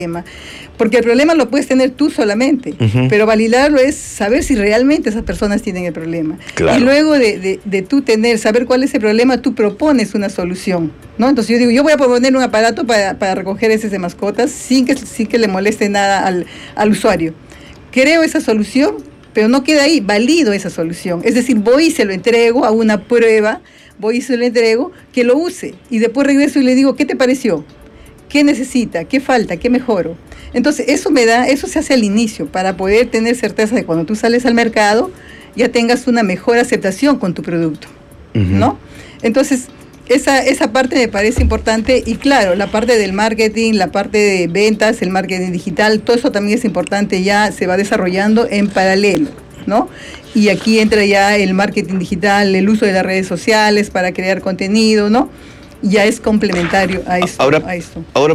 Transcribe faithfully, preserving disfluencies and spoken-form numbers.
Porque el problema lo puedes tener tú solamente, uh-huh. pero validarlo es saber si realmente esas personas tienen el problema. Claro. Y luego de, de, de tú tener, saber cuál es el problema, tú propones una solución, ¿no? Entonces yo digo, yo voy a proponer un aparato para, para recoger heces de mascotas sin que, sin que le moleste nada al, al usuario. Creo esa solución, pero no queda ahí, valido esa solución. Es decir, voy y se lo entrego a una prueba, voy y se lo entrego, que lo use, y después regreso y le digo, ¿qué te pareció? ¿Qué necesita? ¿Qué falta? ¿Qué mejoro? Entonces, eso me da, eso se hace al inicio, para poder tener certeza de cuando tú sales al mercado, ya tengas una mejor aceptación con tu producto, uh-huh. ¿no? Entonces, esa, esa parte me parece importante, y claro, la parte del marketing, la parte de ventas, el marketing digital, todo eso también es importante, ya se va desarrollando en paralelo, ¿no? Y aquí entra ya el marketing digital, el uso de las redes sociales para crear contenido, ¿no? Ya es complementario a esto. Ahora, a esto. Ahora